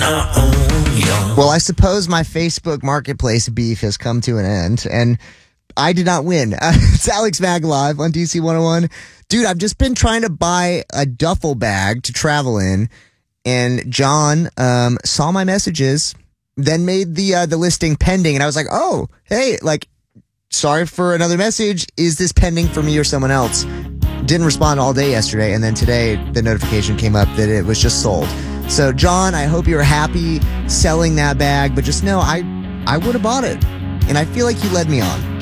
Well, I suppose my Facebook Marketplace beef has come to an end, and I did not win. It's Alex Mag Live on DC 101. Dude, I've just been trying to buy a duffel bag to travel in, and John saw my messages, then made the listing pending, and I was like, oh, hey, like, sorry for another message. Is this pending for me or someone else? Didn't respond all day yesterday, and then today the notification came up that it was just sold. So, John, I hope you're happy selling that bag, but just know I would have bought it, and I feel like you led me on.